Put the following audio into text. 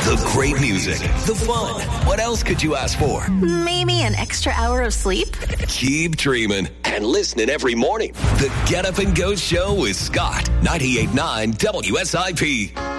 The great music, the fun. What else could you ask for? Maybe an extra hour of sleep? Keep dreaming and listening every morning. The Get Up and Go Show with Scott, 98.9 WSIP.